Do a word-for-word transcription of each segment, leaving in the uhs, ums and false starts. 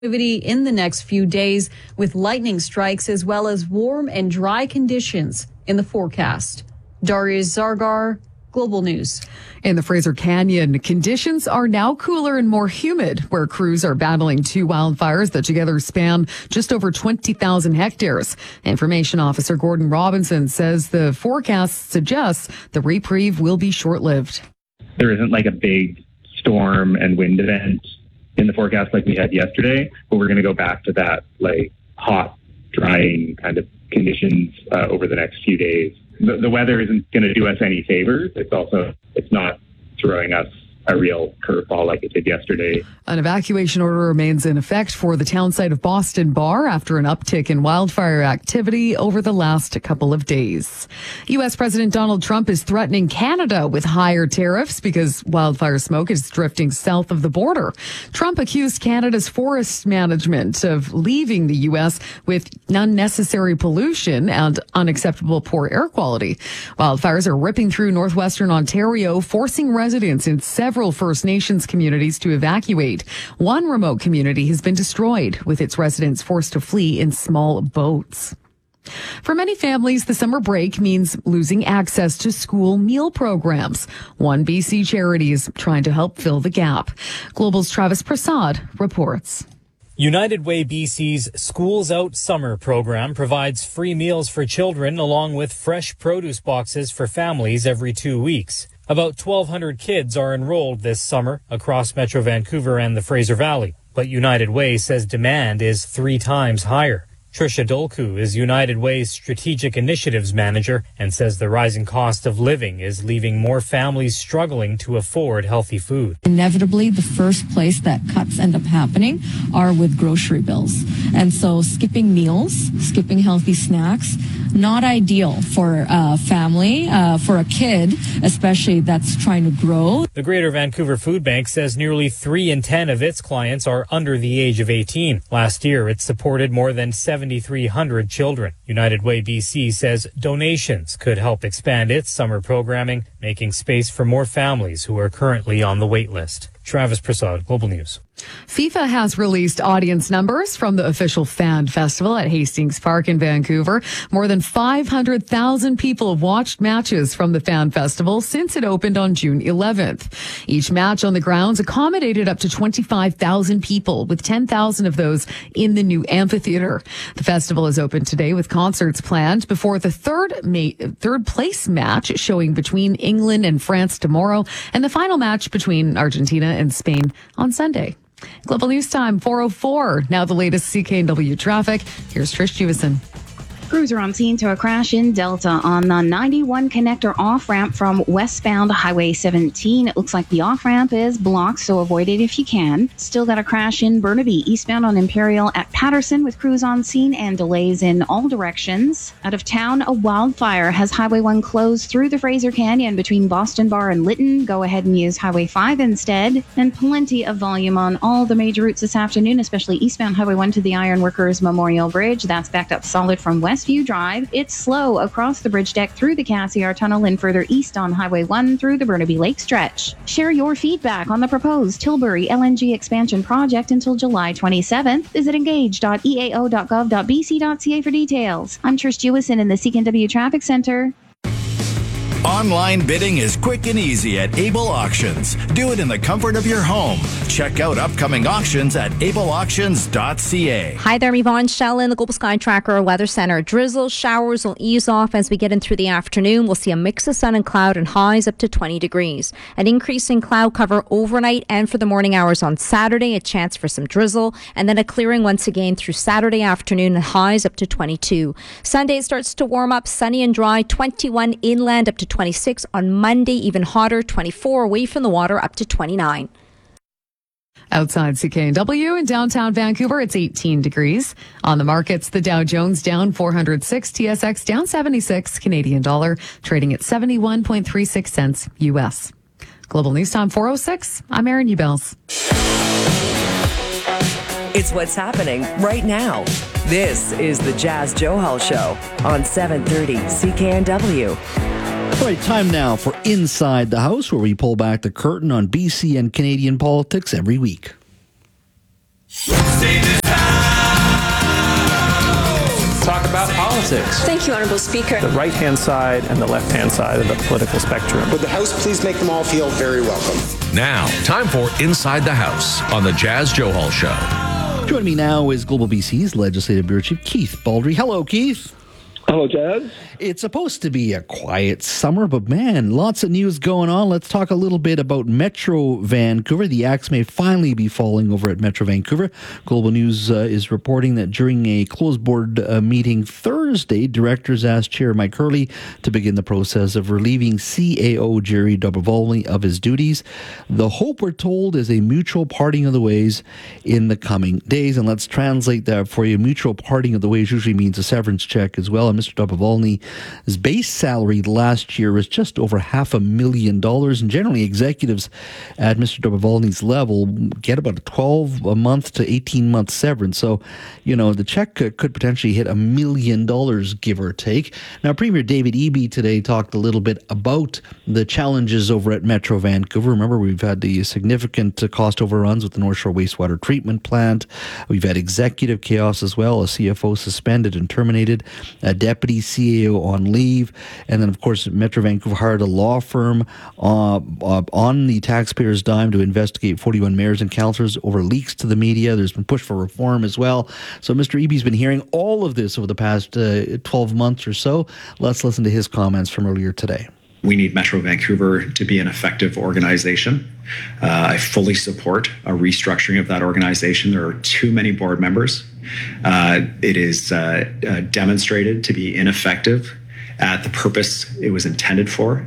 activity in the next few days with lightning strikes as well as warm and dry conditions in the forecast. Darius Zargar, Global News. In the Fraser Canyon, conditions are now cooler and more humid, where crews are battling two wildfires that together span just over twenty thousand hectares. Information Officer Gordon Robinson says the forecast suggests the reprieve will be short-lived. There isn't like a big storm and wind event in the forecast like we had yesterday, but we're going to go back to that like hot, drying kind of conditions uh, over the next few days. The, the weather isn't going to do us any favors. It's also, it's not throwing us a real curveball like it did yesterday. An evacuation order remains in effect for the town site of Boston Bar after an uptick in wildfire activity over the last couple of days. U S. President Donald Trump is threatening Canada with higher tariffs because wildfire smoke is drifting south of the border. Trump accused Canada's forest management of leaving the U S with unnecessary pollution and unacceptable poor air quality. Wildfires are ripping through northwestern Ontario, forcing residents in several Several First Nations communities to evacuate. One remote community has been destroyed, with its residents forced to flee in small boats. For many families, the summer break means losing access to school meal programs. One B C charity is trying to help fill the gap. Global's Travis Prasad reports. United Way B C's Schools Out Summer program provides free meals for children along with fresh produce boxes for families every two weeks. About twelve hundred kids are enrolled this summer across Metro Vancouver and the Fraser Valley, but United Way says demand is three times higher. Trisha Dolku is United Way's Strategic Initiatives Manager and says the rising cost of living is leaving more families struggling to afford healthy food. Inevitably, the first place that cuts end up happening are with grocery bills. And so skipping meals, skipping healthy snacks, not ideal for a family, uh, for a kid, especially that's trying to grow. The Greater Vancouver Food Bank says nearly three in ten of its clients are under the age of eighteen. Last year, it supported more than seventy-three hundred children. United Way B C says donations could help expand its summer programming, making space for more families who are currently on the wait list. Travis Prasad, Global News. FIFA has released audience numbers from the official fan festival at Hastings Park in Vancouver. More than five hundred thousand people have watched matches from the fan festival since it opened on June eleventh. Each match on the grounds accommodated up to twenty-five thousand people, with ten thousand of those in the new amphitheater. The festival is open today with concerts planned before the third ma- third place match showing between England and France tomorrow, and the final match between Argentina and Spain on Sunday. Global News Time, four oh four. Now the latest C K N W traffic. Here's Trish Jewison. Crews are on scene to a crash in Delta on the ninety-one connector off-ramp from westbound Highway seventeen. It looks like the off-ramp is blocked, so avoid it if you can. Still got a crash in Burnaby, eastbound on Imperial at Patterson, with crews on scene and delays in all directions. Out of town, a wildfire has Highway one closed through the Fraser Canyon between Boston Bar and Lytton. Go ahead and use Highway five instead. And plenty of volume on all the major routes this afternoon, especially eastbound Highway one to the Ironworkers Memorial Bridge. That's backed up solid from west Westview Drive. It's slow across the bridge deck through the Cassiar Tunnel and further east on Highway one through the Burnaby Lake stretch. Share your feedback on the proposed Tilbury L N G expansion project until July twenty-seventh. Visit engage dot e a o dot gov dot b c dot c a for details. I'm Trish Jewison in the C K N W Traffic Center. Online bidding is quick and easy at Able Auctions. Do it in the comfort of your home. Check out upcoming auctions at able auctions dot c a. Hi there, I'm Yvonne Shell in the Global Sky Tracker Weather Center. Drizzle showers will ease off as we get in through the afternoon. We'll see a mix of sun and cloud and highs up to twenty degrees. An increase in cloud cover overnight and for the morning hours on Saturday, a chance for some drizzle, and then a clearing once again through Saturday afternoon and highs up to twenty-two. Sunday starts to warm up, sunny and dry, twenty-one inland up to twenty-six. On Monday, even hotter, twenty-four away from the water up to twenty-nine. Outside C K N W in downtown Vancouver, it's eighteen degrees. On the markets, the Dow Jones down four hundred six, T S X down seventy-six, Canadian dollar trading at seventy-one point three six cents U S. Global News Time four oh six. I'm Erin Ubels. It's what's happening right now. This is the Jazz Johal Show on seven thirty C K N W. All right, time now for Inside the House, where we pull back the curtain on B C and Canadian politics every week. Talk about politics. Thank you, Honorable Speaker. The right-hand side and the left-hand side of the political spectrum. Would the House please make them all feel very welcome? Now, time for Inside the House on the Jazz Joe Hall Show. Joining me now is Global B C's Legislative Bureau Chief Keith Baldry. Hello, Keith. Hello, Jazz. It's supposed to be a quiet summer, but man, lots of news going on. Let's talk a little bit about Metro Vancouver. The axe may finally be falling over at Metro Vancouver. Global News uh, is reporting that during a closed board uh, meeting Thursday, directors asked Chair Mike Hurley to begin the process of relieving C A O Jerry Dobrovolny of his duties. The hope, we're told, is a mutual parting of the ways in the coming days. And let's translate that for you. Mutual parting of the ways usually means a severance check as well. And Mister Dobrovolny, his base salary last year was just over half a million dollars, and generally executives at Mister Dobrovolny's level get about a twelve a month to eighteen month severance. So, you know, the check could potentially hit a million dollars, give or take. Now, Premier David Eby today talked a little bit about the challenges over at Metro Vancouver. Remember, we've had the significant cost overruns with the North Shore Wastewater Treatment Plant. We've had executive chaos as well, a C F O suspended and terminated, a deputy C A O on leave, and then, of course, Metro Vancouver hired a law firm uh, uh, on the taxpayers' dime to investigate forty-one mayors and councillors over leaks to the media. There's been push for reform as well. So Mister Eby's been hearing all of this over the past uh, twelve months or so. Let's listen to his comments from earlier today. We need Metro Vancouver to be an effective organization. Uh, I fully support a restructuring of that organization. There are too many board members. Uh, it is uh, uh, demonstrated to be ineffective at the purpose it was intended for.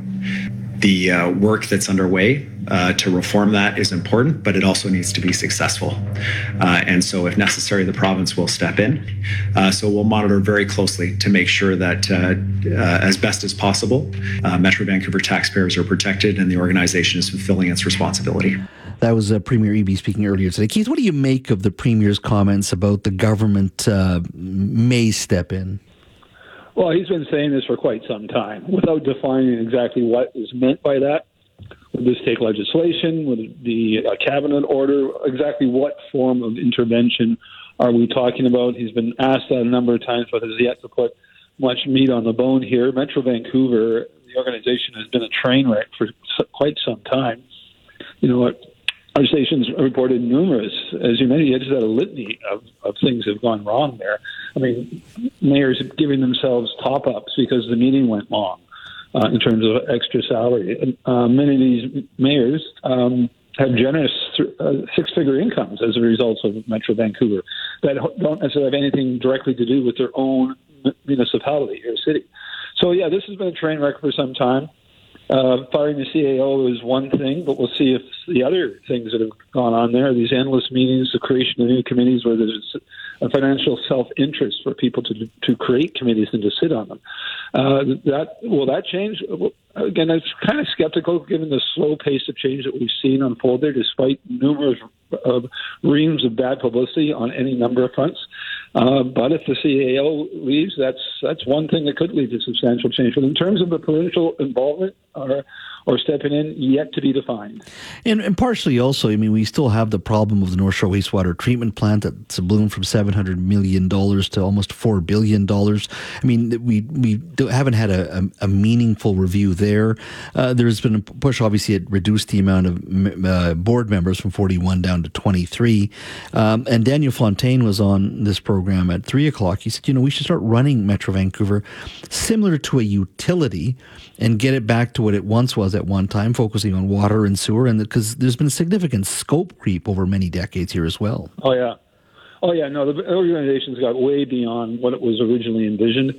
The uh, work that's underway uh, to reform that is important, but it also needs to be successful. Uh, and so if necessary, the province will step in. Uh, so we'll monitor very closely to make sure that uh, uh, as best as possible, uh, Metro Vancouver taxpayers are protected and the organization is fulfilling its responsibility. That was uh, Premier Eby speaking earlier today. Keith, what do you make of the Premier's comments about the government uh, may step in? Well, he's been saying this for quite some time without defining exactly what is meant by that. Would this take legislation? Would it be a cabinet order? Exactly what form of intervention are we talking about? He's been asked that a number of times, but has yet to put much meat on the bone here. Metro Vancouver, the organization, has been a train wreck for quite some time. You know what? Our station's reported numerous, as you mentioned, it's had a litany of, of things have gone wrong there. I mean, mayors giving themselves top-ups because the meeting went long uh, in terms of extra salary. And, uh, many of these mayors um, have generous th- uh, six-figure incomes as a result of Metro Vancouver that don't necessarily have anything directly to do with their own municipality or city. So, yeah, this has been a train wreck for some time. Uh, firing the C A O is one thing, but we'll see if the other things that have gone on there, these endless meetings, the creation of new committees where there's a financial self-interest for people to to create committees and to sit on them. Uh, that will that change? Again, I'm kind of skeptical given the slow pace of change that we've seen unfold there, despite numerous uh, reams of bad publicity on any number of fronts. Uh, but if the C A O leaves, that's that's one thing that could lead to substantial change. But in terms of the provincial involvement or or stepping in, yet to be defined. And, and partially also, I mean, we still have the problem of the North Shore Wastewater Treatment Plant that's ballooned from seven hundred million dollars to almost four billion dollars. I mean, we we haven't had a, a, a meaningful review there. Uh, there's been a push, obviously, it reduced the amount of uh, board members from forty-one down to twenty-three. Um, and Daniel Fontaine was on this program at three o'clock. He said, you know, we should start running Metro Vancouver similar to a utility and get it back to what it once was at one time, focusing on water and sewer, and because there's been significant scope creep over many decades here as well. Oh, yeah. Oh, yeah, no, the organization's got way beyond what it was originally envisioned.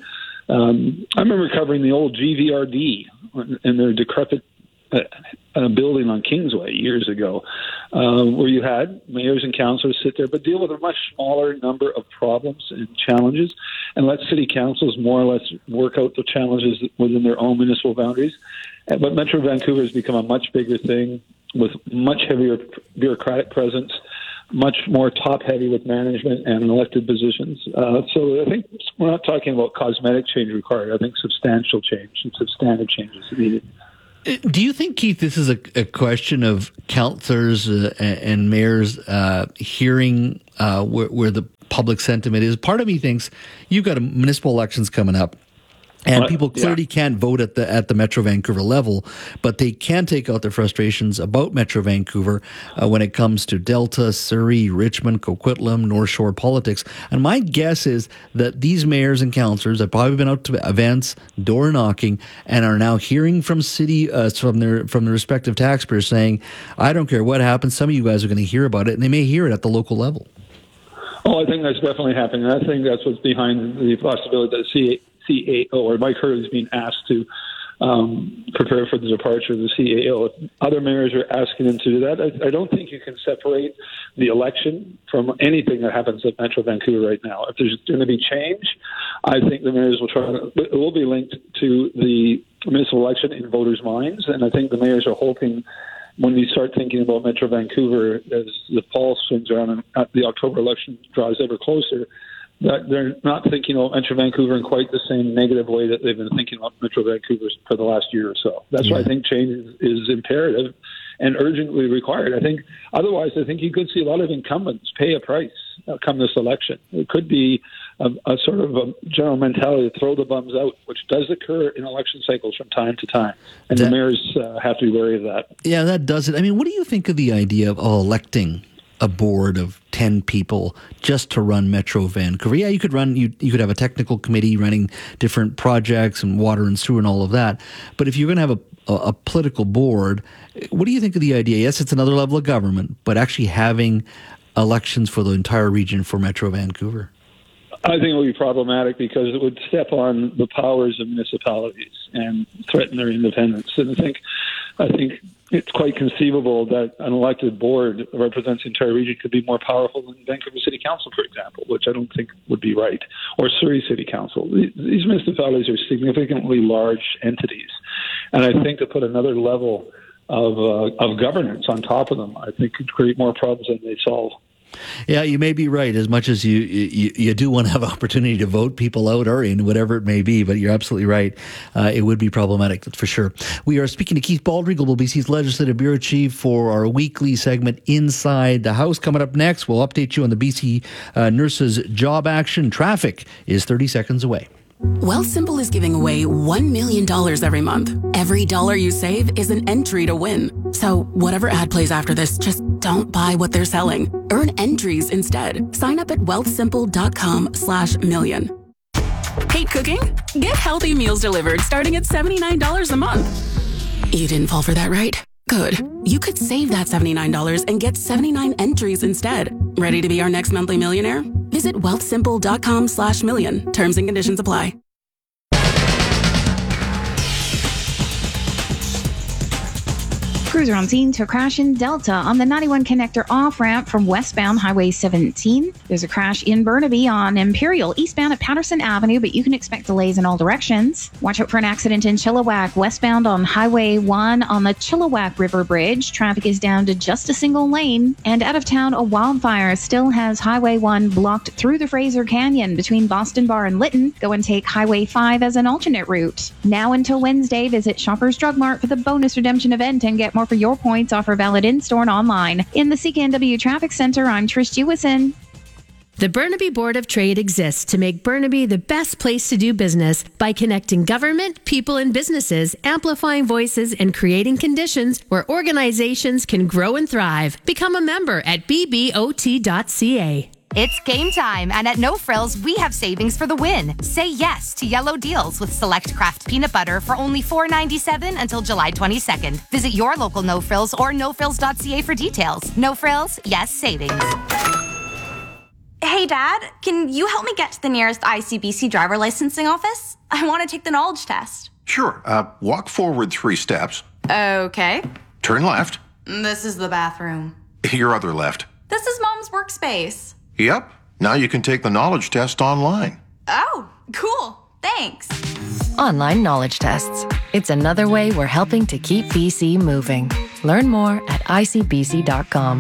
Um, I remember covering the old G V R D and their decrepit uh, uh, building on Kingsway years ago, uh, where you had mayors and councillors sit there but deal with a much smaller number of problems and challenges and let city councils more or less work out the challenges within their own municipal boundaries. But Metro Vancouver has become a much bigger thing with much heavier bureaucratic presence, much more top-heavy with management and elected positions. Uh, so I think we're not talking about cosmetic change required. I think substantial change and substantive change is needed. Do you think, Keith, this is a, a question of councillors uh, and mayors uh, hearing uh, where, where the public sentiment is? Part of me thinks you've got a municipal elections coming up. And Well, people clearly yeah. can't vote at the at the Metro Vancouver level, but they can take out their frustrations about Metro Vancouver uh, when it comes to Delta, Surrey, Richmond, Coquitlam, North Shore politics. And my guess is that these mayors and councillors have probably been out to events, door knocking, and are now hearing from city uh, from their from their respective taxpayers saying, "I don't care what happens. Some of you guys are going to hear about it, and they may hear it at the local level." Oh, I think that's definitely happening. And I think that's what's behind the possibility that C A O or Mike Hurley is being asked to um, prepare for the departure of the C A O. If other mayors are asking him to do that, I, I don't think you can separate the election from anything that happens at Metro Vancouver right now. If there's going to be change, I think the mayors will try to, it will be linked to the municipal election in voters' minds. And I think the mayors are hoping when we start thinking about Metro Vancouver as the fall swings around and the October election draws ever closer, that they're not thinking about Metro Vancouver in quite the same negative way that they've been thinking about Metro Vancouver for the last year or so. That's Yeah. why I think change is, is imperative and urgently required. I think otherwise, I think you could see a lot of incumbents pay a price uh, come this election. It could be a, a sort of a general mentality to throw the bums out, which does occur in election cycles from time to time. And That- the mayors uh, have to be wary of that. Yeah, that does it. I mean, what do you think of the idea of oh, electing a board of ten people just to run Metro Vancouver? Yeah, you could run, you, you could have a technical committee running different projects and water and sewer and all of that. But if you're going to have a, a, a political board, what do you think of the idea? Yes, it's another level of government, but actually having elections for the entire region for Metro Vancouver? I think it would be problematic because it would step on the powers of municipalities and threaten their independence. And I think, I think it's quite conceivable that an elected board that represents the entire region could be more powerful than Vancouver City Council, for example, which I don't think would be right, or Surrey City Council. These municipalities are significantly large entities, and I think to put another level of uh, of governance on top of them, I think could create more problems than they solve. Yeah, you may be right. As much as you, you you do want to have opportunity to vote people out or in, whatever it may be, but you're absolutely right. Uh, it would be problematic, that's for sure. We are speaking to Keith Baldry, Global B C's Legislative Bureau Chief, for our weekly segment Inside the House. Coming up next, we'll update you on the B C uh, nurses' job action. Traffic is thirty seconds away. Wealthsimple is giving away one million dollars every month. Every dollar you save is an entry to win. So whatever ad plays after this, just don't buy what they're selling. Earn entries instead. Sign up at wealthsimple.com slash million. Hate cooking? Get healthy meals delivered starting at seventy-nine dollars a month. You didn't fall for that, right? Good. You could save that seventy-nine dollars and get seventy-nine entries instead. Ready to be our next monthly millionaire? Visit wealthsimple.com slash million. Terms and conditions apply. Crews are on scene to a crash in Delta on the ninety-one connector off-ramp from westbound Highway seventeen. There's a crash in Burnaby on Imperial eastbound at Patterson Avenue, but you can expect delays in all directions. Watch out for an accident in Chilliwack westbound on Highway one on the Chilliwack River Bridge. Traffic is down to just a single lane. And out of town, a wildfire still has Highway one blocked through the Fraser Canyon between Boston Bar and Lytton. Go and take Highway five as an alternate route. Now until Wednesday, visit Shoppers Drug Mart for the bonus redemption event and get more for your points. Offer valid in-store and online. In the C K N W Traffic Center, I'm Trish Jewison. The Burnaby Board of Trade exists to make Burnaby the best place to do business by connecting government, people, and businesses, amplifying voices, and creating conditions where organizations can grow and thrive. Become a member at b b o t dot c a. It's game time, and at No Frills, we have savings for the win. Say yes to yellow deals with select craft peanut butter for only four ninety-seven until July twenty-second. Visit your local No Frills or no frills dot c a for details. No Frills, yes savings. Hey, Dad, can you help me get to the nearest I C B C driver licensing office? I want to take the knowledge test. Sure. Uh, walk forward three steps. Okay. Turn left. This is the bathroom. Your other left. This is Mom's workspace. Yep. Now you can take the knowledge test online. Oh, cool. Thanks. Online knowledge tests. It's another way we're helping to keep B C moving. Learn more at i c b c dot com.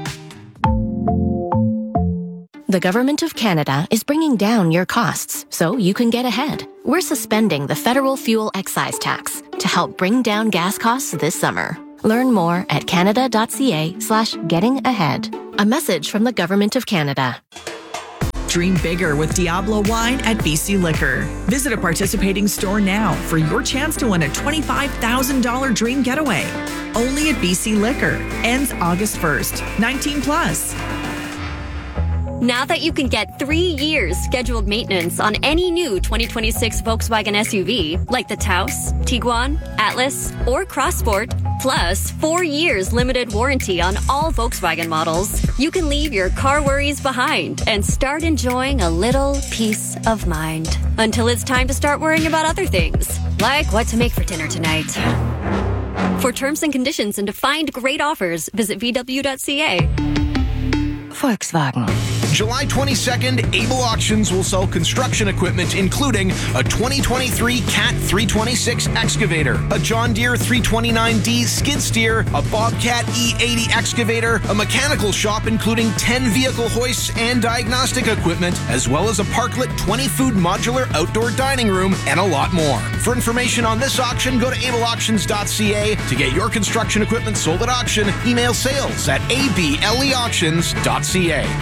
The Government of Canada is bringing down your costs so you can get ahead. We're suspending the federal fuel excise tax to help bring down gas costs this summer. Learn more at canada.ca slash getting ahead. A message from the Government of Canada. Dream bigger with Diablo Wine at B C Liquor. Visit a participating store now for your chance to win a twenty-five thousand dollars dream getaway. Only at B C Liquor. Ends August first. nineteen plus. Now that you can get three years scheduled maintenance on any new twenty twenty-six Volkswagen S U V, like the Taos, Tiguan, Atlas, or Crossport, plus four years limited warranty on all Volkswagen models, you can leave your car worries behind and start enjoying a little peace of mind. Until it's time to start worrying about other things, like what to make for dinner tonight. For terms and conditions and to find great offers, visit v w dot c a. Volkswagen. July twenty-second, Able Auctions will sell construction equipment including a twenty twenty-three Cat three twenty-six excavator, a John Deere three twenty-nine D skid steer, a Bobcat E eighty excavator, a mechanical shop including ten vehicle hoists and diagnostic equipment, as well as a Parklet twenty food modular outdoor dining room, and a lot more. For information on this auction, go to able auctions dot c a. To get your construction equipment sold at auction, email sales at a b l e auctions dot c a.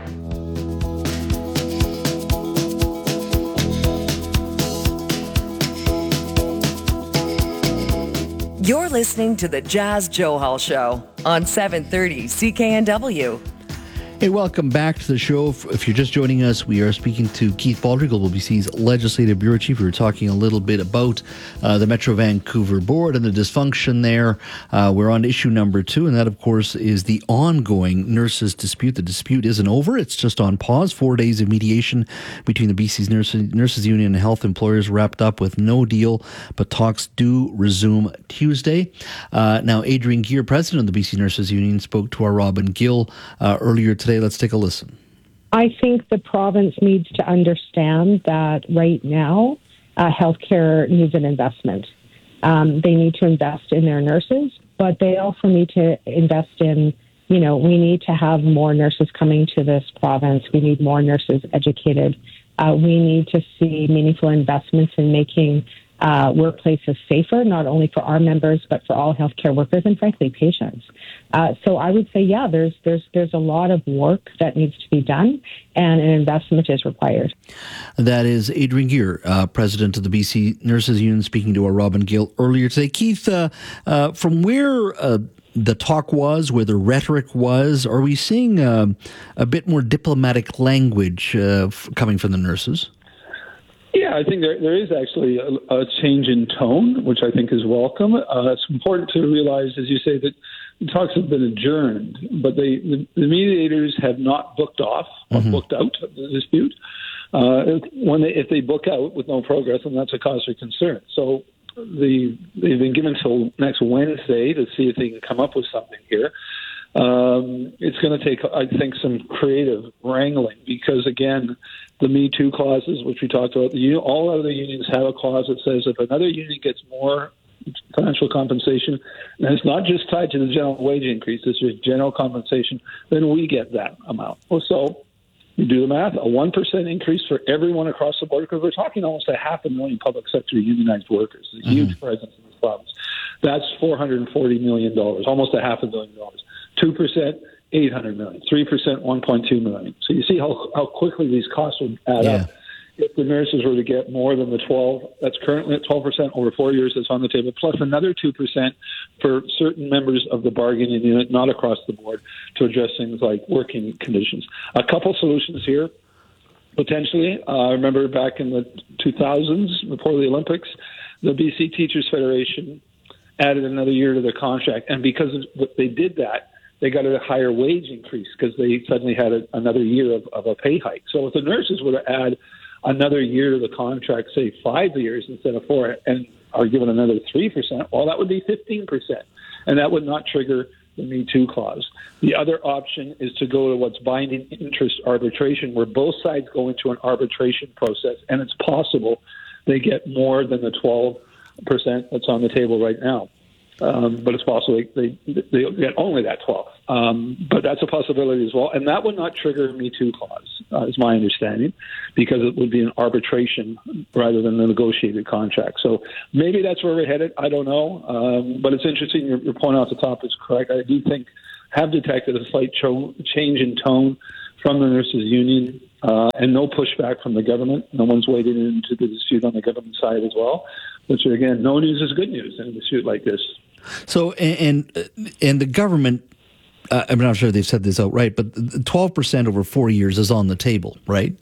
You're listening to the Jazz Johal Show on seven thirty C K N W. Hey, welcome back to the show. If you're just joining us, we are speaking to Keith Baldry, Global B C's Legislative Bureau Chief. We were talking a little bit about uh, the Metro Vancouver Board and the dysfunction there. Uh, we're on issue number two, and that, of course, is the ongoing nurses' dispute. The dispute isn't over. It's just on pause. Four days of mediation between the B C's Nurses, Nurses Union and health employers wrapped up with no deal, but talks do resume Tuesday. Uh, now, Adrian Gear, president of the B C Nurses Union, spoke to our Robin Gill uh, earlier today. Let's take a listen. I think the province needs to understand that right now, uh, healthcare needs an investment. Um, they need to invest in their nurses, but they also need to invest in, you know, we need to have more nurses coming to this province. We need more nurses educated. Uh, we need to see meaningful investments in making Uh, workplaces safer, not only for our members, but for all healthcare workers and, frankly, patients. Uh, so I would say, yeah, there's there's there's a lot of work that needs to be done, and an investment is required. That is Adrian Gear, uh, president of the B C Nurses Union, speaking to our Robin Gill earlier today. Keith, uh, uh, from where uh, the talk was, where the rhetoric was, are we seeing uh, a bit more diplomatic language uh, f- coming from the nurses? Yeah, I think there there is actually a, a change in tone, which I think is welcome. Uh, it's important to realize, as you say, that the talks have been adjourned, but they, the, the mediators have not booked off or mm-hmm. booked out of the dispute. Uh, when they, if they book out with no progress, then that's a cause for concern. So the they've been given till next Wednesday to see if they can come up with something here. Um, it's going to take, I think, some creative wrangling because, again, the Me Too clauses, which we talked about, the, all other unions have a clause that says if another union gets more financial compensation, and it's not just tied to the general wage increase, it's just general compensation, then we get that amount. Well, so you do the math, a one percent increase for everyone across the board, because we're talking almost a half a million public sector unionized workers, a huge mm-hmm. presence in this province. That's four hundred forty million dollars, almost a half a billion dollars. two percent, eight hundred million dollars. three percent, one point two million dollars. So you see how, how quickly these costs would add yeah. up. If the nurses were to get more than the twelve, that's currently at twelve percent over four years that's on the table, plus another two percent for certain members of the bargaining unit, not across the board, to address things like working conditions. A couple solutions here, potentially. Uh, I remember back in the two thousands, before the Olympics, the B C Teachers Federation added another year to their contract. And because of, they did that, they got a higher wage increase because they suddenly had a, another year of, of a pay hike. So if the nurses were to add another year to the contract, say five years instead of four, and are given another three percent, well, that would be fifteen percent. And that would not trigger the Me Too clause. The other option is to go to what's binding interest arbitration, where both sides go into an arbitration process, and it's possible they get more than the twelve percent that's on the table right now. Um, but it's possible they, they, they get only that twelve. Um, but that's a possibility as well. And that would not trigger a Me Too clause, uh, is my understanding, because it would be an arbitration rather than a negotiated contract. So maybe that's where we're headed. I don't know. Um, but it's interesting. Your, your point off the top is correct. I do think have detected a slight cho- change in tone from the nurses union uh, and no pushback from the government. No one's waded into the dispute on the government side as well, which, again, no news is good news in a dispute like this. So, and and the government, uh, I'm not sure they've said this outright, but twelve percent over four years is on the table, right?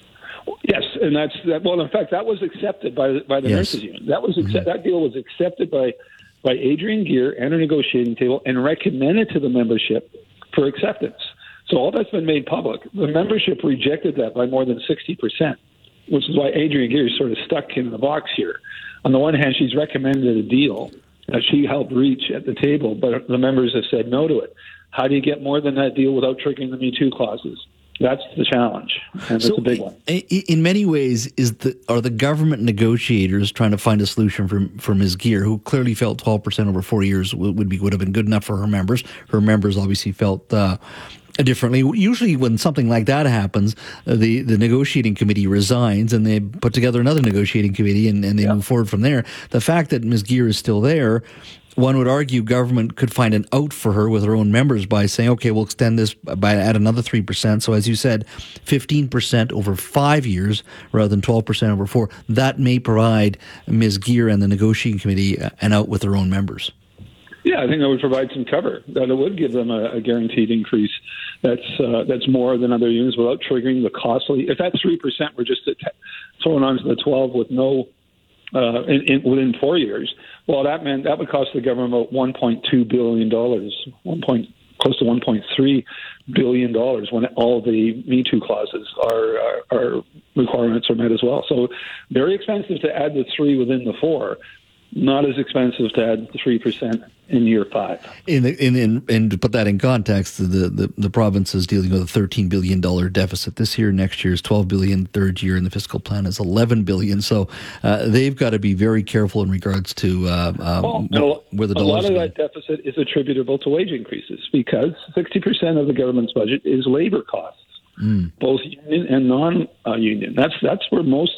Yes, and that's that. Well, in fact, that was accepted by by the yes. nurses union. That was accept, mm-hmm. that deal was accepted by by Adrian Gear and a negotiating table and recommended to the membership for acceptance. So all that's been made public. The membership rejected that by more than sixty percent, which is why Adrian Gear is sort of stuck in the box here. On the one hand, she's recommended a deal that she helped reach at the table, but the members have said no to it. How do you get more than that deal without triggering the Me Too clauses? That's the challenge, and so it's a big one. In many ways, is the are the government negotiators trying to find a solution for for Miz Gear, who clearly felt twelve percent over four years would, would be would have been good enough for her members. Her members obviously felt uh, differently. Usually, when something like that happens, uh, the the negotiating committee resigns, and they put together another negotiating committee, and, and they yeah. move forward from there. The fact that Miz Gear is still there, one would argue government could find an out for her with her own members by saying, okay, we'll extend this by at another three percent. So as you said, fifteen percent over five years rather than twelve percent over four. That may provide Miz Gear and the negotiating committee an out with their own members. Yeah, I think that would provide some cover. That it would give them a, a guaranteed increase that's uh, that's more than other unions without triggering the costly. If that three percent were just thrown onto the twelve with no uh, in, in, within four years, well, that meant that would cost the government about one point two billion dollars, one point close to one point three billion dollars when all the Me Too clauses are, are, are requirements are met as well. So very expensive to add the three within the four. Not as expensive to add three percent in year five. In, the, in, in and to put that in context, the, the, the province is dealing with a thirteen billion dollars deficit this year. Next year is twelve billion dollars. Third year in the fiscal plan is eleven billion dollars. So uh, they've got to be very careful in regards to uh, um, well, where the dollars. A lot of going. That deficit is attributable to wage increases because sixty percent of the government's budget is labor costs, mm. both union and non-union. That's that's where most.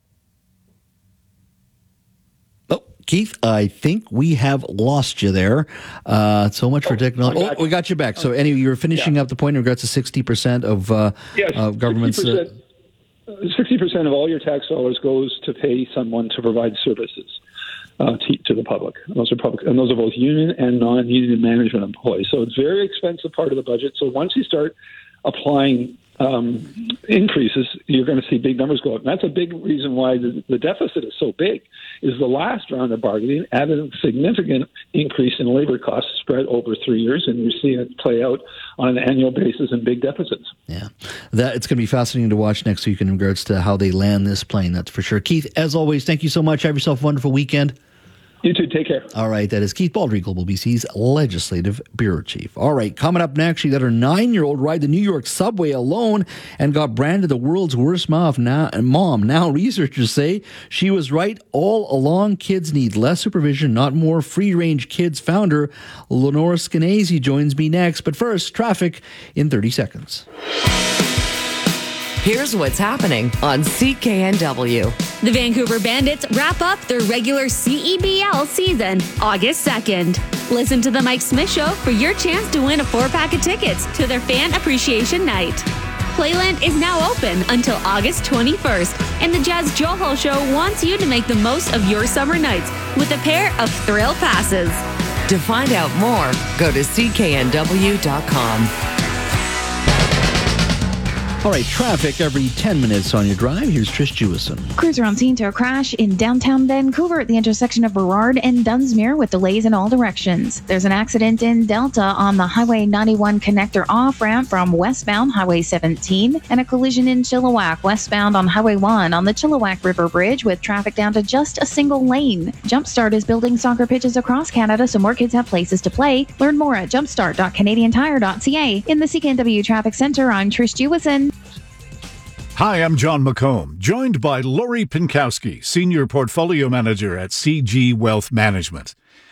Keith, I think we have lost you there. Uh, so much for technology. Oh, we got you back. So anyway, you were finishing yeah. up the point in regards to sixty percent of uh, yes, uh, government's... sixty percent, uh, sixty percent of all your tax dollars goes to pay someone to provide services uh, to, to the public. And those are public, and those are both union and non-union management employees. So it's a very expensive part of the budget. So once you start applying Um, increases, you're going to see big numbers go up. And that's a big reason why the, the deficit is so big, is the last round of bargaining added a significant increase in labor costs spread over three years, and you're seeing it play out on an annual basis in big deficits. Yeah, that it's going to be fascinating to watch next week in regards to how they land this plane, that's for sure. Keith, as always, thank you so much. Have yourself a wonderful weekend. You too. Take care. All right. That is Keith Baldry, Global B C's Legislative Bureau Chief. All right. Coming up next, she let her nine-year-old ride the New York subway alone and got branded the world's worst mom. Now, mom. Now, researchers say she was right all along. Kids need less supervision, not more. Free Range Kids founder Lenora Skenazy joins me next. But first, traffic in thirty seconds. Here's what's happening on C K N W. The Vancouver Bandits wrap up their regular C E B L season August second. Listen to The Mike Smith Show for your chance to win a four-pack of tickets to their Fan Appreciation Night. Playland is now open until August twenty-first, and the Jazz Johal Show wants you to make the most of your summer nights with a pair of thrill passes. To find out more, go to C K N W dot com. All right, traffic every ten minutes on your drive. Here's Trish Jewison. Crews are on scene to a crash in downtown Vancouver at the intersection of Burrard and Dunsmuir with delays in all directions. There's an accident in Delta on the Highway ninety-one connector off-ramp from westbound Highway seventeen, and a collision in Chilliwack westbound on Highway one on the Chilliwack River Bridge with traffic down to just a single lane. Jumpstart is building soccer pitches across Canada so more kids have places to play. Learn more at jumpstart dot canadian tire dot c a. In the C K N W Traffic Center, I'm Trish Jewison. Hi, I'm John McComb, joined by Lori Pinkowski, Senior Portfolio Manager at C G Wealth Management.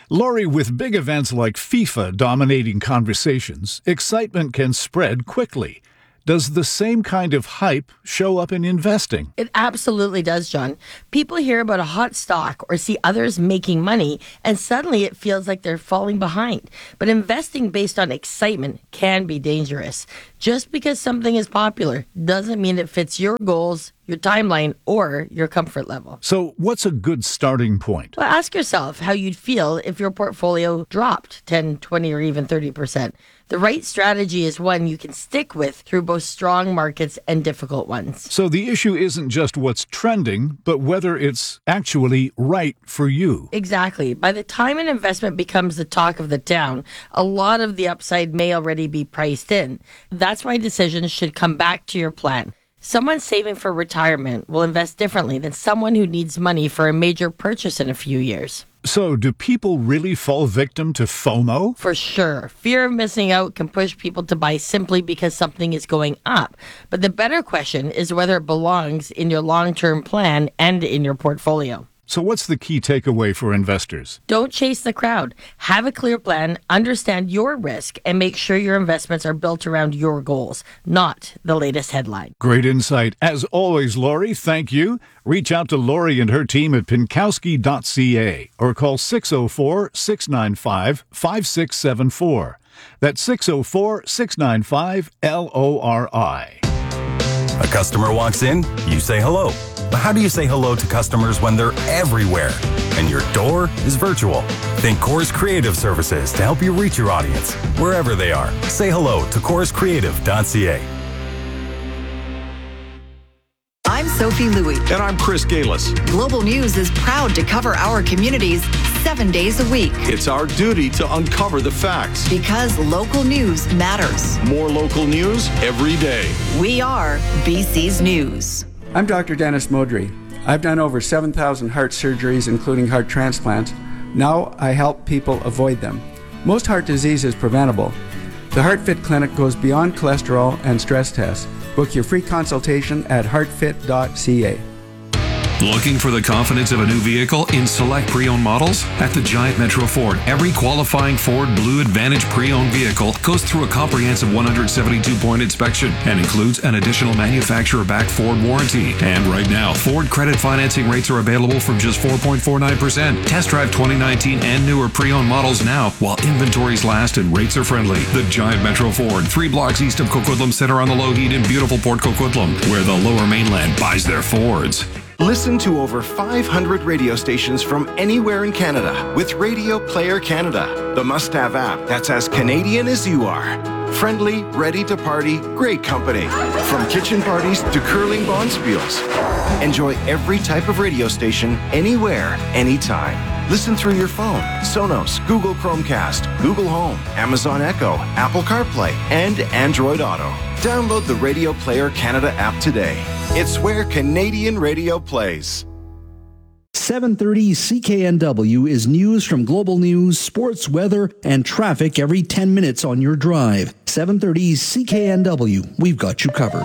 Lori, with big events like FIFA dominating conversations, excitement can spread quickly. Does the same kind of hype show up in investing? It absolutely does, John. People hear about a hot stock or see others making money, and suddenly it feels like they're falling behind. But investing based on excitement can be dangerous. Just because something is popular doesn't mean it fits your goals, your timeline, or your comfort level. So what's a good starting point? Well, ask yourself how you'd feel if your portfolio dropped ten, twenty, or even thirty percent. The right strategy is one you can stick with through both strong markets and difficult ones. So the issue isn't just what's trending, but whether it's actually right for you. Exactly. By the time an investment becomes the talk of the town, a lot of the upside may already be priced in. That's why decisions should come back to your plan. Someone saving for retirement will invest differently than someone who needs money for a major purchase in a few years. So, do people really fall victim to FOMO? For sure. Fear of missing out can push people to buy simply because something is going up. But the better question is whether it belongs in your long-term plan and in your portfolio. So what's the key takeaway for investors? Don't chase the crowd. Have a clear plan, understand your risk, and make sure your investments are built around your goals, not the latest headline. Great insight. As always, Lori, thank you. Reach out to Lori and her team at pinkowski dot c a or call six oh four, six nine five, five six seven four. That's six oh four, six nine five, L O R I. A customer walks in, you say hello. But how do you say hello to customers when they're everywhere and your door is virtual? Think Coors Creative Services to help you reach your audience wherever they are. Say hello to coors creative dot c a. I'm Sophie Louie. And I'm Chris Galis. Global News is proud to cover our communities seven days a week. It's our duty to uncover the facts. Because local news matters. More local news every day. We are B C's News. I'm Doctor Dennis Modry. I've done over seven thousand heart surgeries, including heart transplants. Now I help people avoid them. Most heart disease is preventable. The HeartFit Clinic goes beyond cholesterol and stress tests. Book your free consultation at heart fit dot c a. Looking for the confidence of a new vehicle in select pre-owned models? At the Giant Metro Ford, every qualifying Ford Blue Advantage pre-owned vehicle goes through a comprehensive one hundred seventy-two point inspection and includes an additional manufacturer-backed Ford warranty. And right now, Ford credit financing rates are available from just four point four nine percent. Test drive twenty nineteen and newer pre-owned models now while inventories last and rates are friendly. The Giant Metro Ford, three blocks east of Coquitlam Center on the Lougheed in beautiful Port Coquitlam, where the Lower Mainland buys their Fords. Listen to over five hundred radio stations from anywhere in Canada with Radio Player Canada, the must-have app that's as Canadian as you are. Friendly, ready to party, great company. From kitchen parties to curling bonspiels. Enjoy every type of radio station, anywhere, anytime. Listen through your phone, Sonos, Google Chromecast, Google Home, Amazon Echo, Apple CarPlay, and Android Auto. Download the Radio Player Canada app today. It's where Canadian radio plays. seven thirty C K N W is news from Global News, sports, weather, and traffic every ten minutes on your drive. seven thirty C K N W. We've got you covered.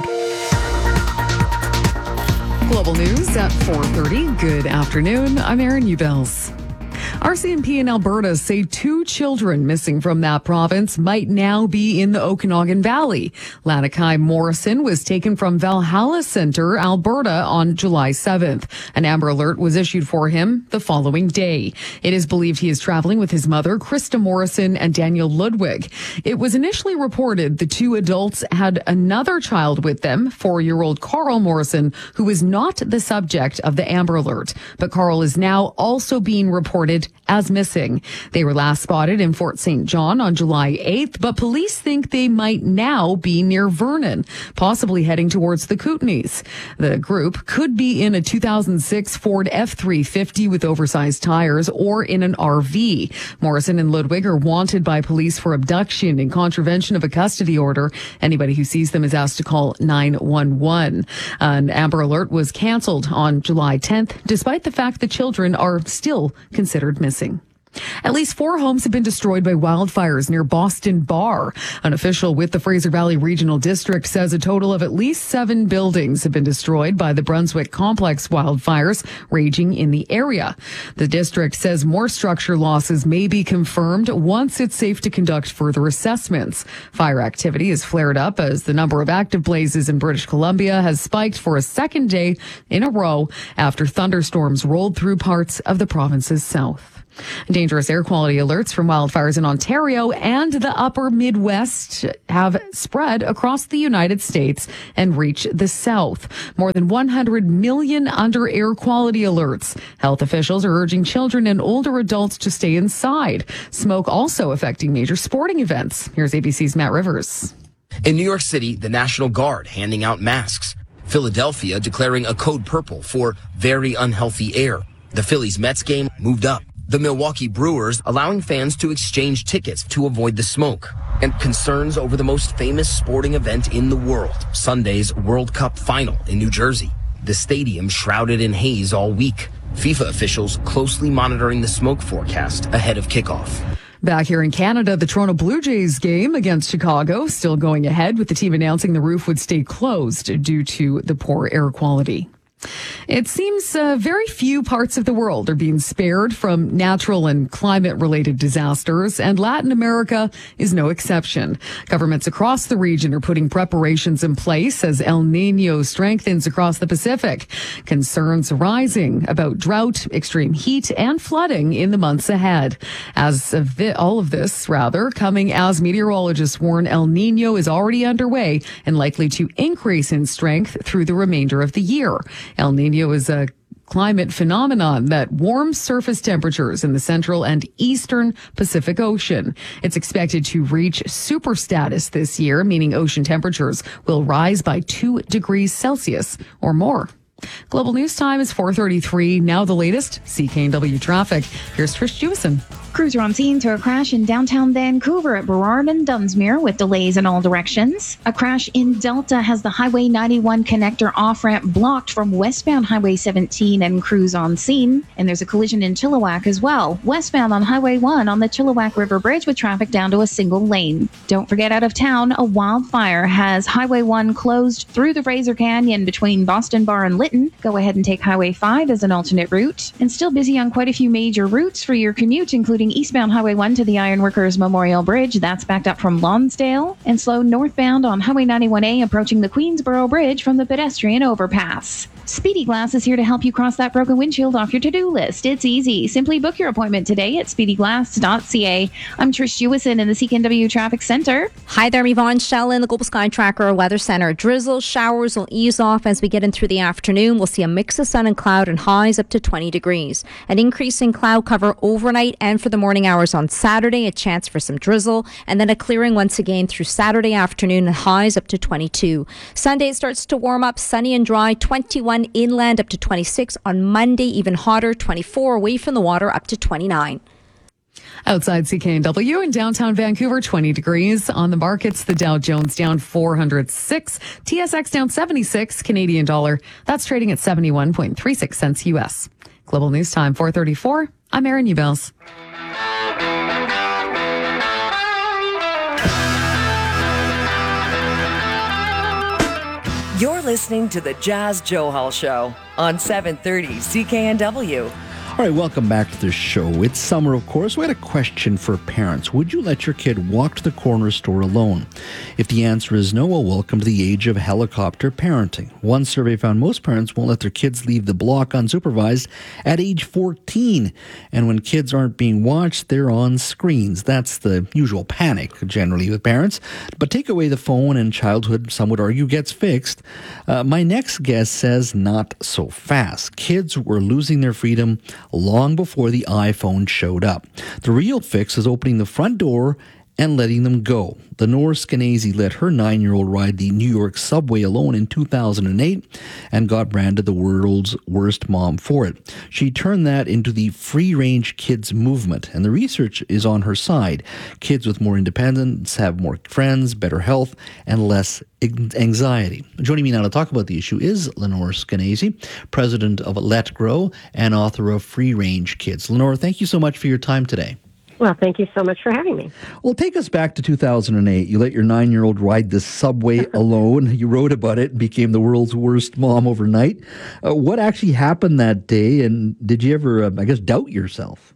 Global News at four thirty. Good afternoon. I'm Erin Ubels. R C M P in Alberta say two children missing from that province might now be in the Okanagan Valley. Lanakai Morrison was taken from Valhalla Center, Alberta on July seventh. An Amber Alert was issued for him the following day. It is believed he is traveling with his mother, Krista Morrison, and Daniel Ludwig. It was initially reported the two adults had another child with them, four-year-old Carl Morrison, who is not the subject of the Amber Alert. But Carl is now also being reported as missing. They were last spotted in Fort Saint John on July eighth, but police think they might now be near Vernon, possibly heading towards the Kootenays. The group could be in a two thousand six Ford F three fifty with oversized tires or in an R V. Morrison and Ludwig are wanted by police for abduction and contravention of a custody order. Anybody who sees them is asked to call nine one one. An Amber Alert was canceled on July tenth, despite the fact the children are still considered missing. At least four homes have been destroyed by wildfires near Boston Bar. An official with the Fraser Valley Regional District says a total of at least seven buildings have been destroyed by the Brunswick Complex wildfires raging in the area. The district says more structure losses may be confirmed once it's safe to conduct further assessments. Fire activity has flared up as the number of active blazes in British Columbia has spiked for a second day in a row after thunderstorms rolled through parts of the province's south. Dangerous air quality alerts from wildfires in Ontario and the upper Midwest have spread across the United States and reached the south. More than one hundred million under air quality alerts. Health officials are urging children and older adults to stay inside. Smoke also affecting major sporting events. Here's A B C's Matt Rivers. In New York City, the National Guard handing out masks. Philadelphia declaring a code purple for very unhealthy air. The Phillies-Mets game moved up. The Milwaukee Brewers allowing fans to exchange tickets to avoid the smoke. And concerns over the most famous sporting event in the world, Sunday's World Cup final in New Jersey. The stadium shrouded in haze all week. FIFA officials closely monitoring the smoke forecast ahead of kickoff. Back here in Canada, the Toronto Blue Jays game against Chicago still going ahead, with the team announcing the roof would stay closed due to the poor air quality. It seems uh, very few parts of the world are being spared from natural and climate-related disasters, and Latin America is no exception. Governments across the region are putting preparations in place as El Niño strengthens across the Pacific. Concerns rising about drought, extreme heat, and flooding in the months ahead. As of the, all of this, rather, coming as meteorologists warn El Niño is already underway and likely to increase in strength through the remainder of the year. El Niño is a climate phenomenon that warms surface temperatures in the central and eastern Pacific Ocean. It's expected to reach super status this year, meaning ocean temperatures will rise by two degrees Celsius or more. Global News Time is four thirty-three. Now the latest C K N W traffic. Here's Trish Jewison. Crews are on scene to a crash in downtown Vancouver at Burrard and Dunsmuir with delays in all directions. A crash in Delta has the Highway ninety-one connector off-ramp blocked from westbound Highway seventeen and crews on scene. And there's a collision in Chilliwack as well, westbound on Highway one on the Chilliwack River Bridge with traffic down to a single lane. Don't forget, out of town, a wildfire has Highway one closed through the Fraser Canyon between Boston Bar and Lytton. Go ahead and take Highway five as an alternate route. And still busy on quite a few major routes for your commute, including eastbound Highway one to the Ironworkers Memorial Bridge. That's backed up from Lonsdale. And slow northbound on Highway ninety-one A approaching the Queensboro Bridge from the pedestrian overpass. Speedy Glass is here to help you cross that broken windshield off your to-do list. It's easy. Simply book your appointment today at speedy glass dot c a. I'm Trish Jewison in the C K N W Traffic Center. Hi there, I'm Yvonne Shell in the Global Sky Tracker Weather Center. Drizzle showers will ease off as we get in through the afternoon. We'll see a mix of sun and cloud and highs up to twenty degrees. An increase in cloud cover overnight and for the morning hours on Saturday, a chance for some drizzle, and then a clearing once again through Saturday afternoon and highs up to twenty-two. Sunday it starts to warm up, sunny and dry, twenty-one inland up to twenty-six. On Monday, even hotter, twenty-four away from the water up to twenty-nine. Outside C K N W in downtown Vancouver, twenty degrees. On the markets, the Dow Jones down four hundred six, T S X down seventy-six Canadian dollar. That's trading at seventy-one point three six cents U S. Global News Time, four thirty-four. I'm Erin Newbells. You're listening to the Jazz Johal Show on seven thirty C K N W. All right, welcome back to the show. It's summer, of course. We had a question for parents. Would you let your kid walk to the corner store alone? If the answer is no, well, welcome to the age of helicopter parenting. One survey found most parents won't let their kids leave the block unsupervised at age fourteen. And when kids aren't being watched, they're on screens. That's the usual panic, generally, with parents. But take away the phone and childhood, some would argue, gets fixed. Uh, my next guest says not so fast. Kids were losing their freedom long before the iPhone showed up. The real fix is opening the front door and letting them go. Lenore Skenazy let her nine-year-old ride the New York subway alone in two thousand eight and got branded the world's worst mom for it. She turned that into the free-range kids movement, and the research is on her side. Kids with more independence have more friends, better health, and less anxiety. Joining me now to talk about the issue is Lenore Skenazy, president of Let Grow and author of Free Range Kids. Lenore, thank you so much for your time today. Well, thank you so much for having me. Well, take us back to two thousand eight. You let your nine-year-old ride the subway alone. You wrote about it and became the world's worst mom overnight. Uh, what actually happened that day, and did you ever, uh, I guess, doubt yourself?